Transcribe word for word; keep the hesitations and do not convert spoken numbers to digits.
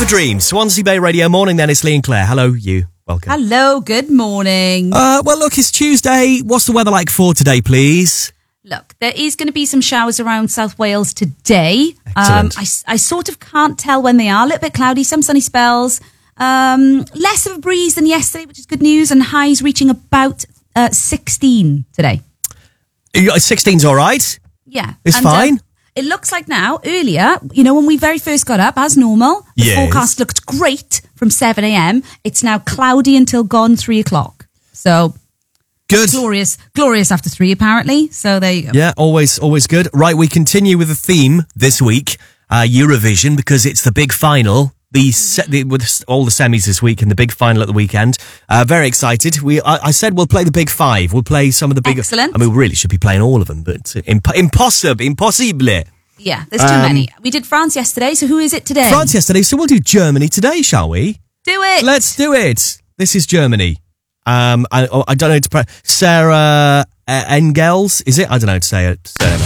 Dream, Swansea Bay Radio. Morning then, it's Lee and Claire. Hello, you. Welcome. Hello, good morning. Uh, well, look, it's Tuesday. What's the weather like for today, please? Look, there is going to be some showers around South Wales today. Excellent. Um, I, I sort of can't tell when they are. A little bit cloudy, some sunny spells. Um, less of a breeze than yesterday, which is good news, and highs reaching about uh, sixteen today. sixteen's all right. Yeah. It's and, fine. Uh, it looks like now, earlier, you know, when we very first got up, as normal, the Yes. forecast looked great from seven a.m. It's now cloudy until gone three o'clock. So, Good. glorious, glorious after three, apparently. So there you go. Yeah, always, always good. Right, we continue with the theme this week, uh, Eurovision, because it's the big final. The, se- the with all the semis this week and the big final at the weekend. Uh, very excited. We, I, I said we'll play the big five. We'll play some of the big. Excellent. I mean, we really should be playing all of them, but imp- impossible, impossible. Yeah, there's too Um, many. We did France yesterday, so who is it today? France yesterday, so we'll do Germany today, shall we? Do it. Let's do it. This is Germany. Um, I, oh, I don't know how to pronounce Sarah uh, Engels, is it? I don't know how to say it. Sarah.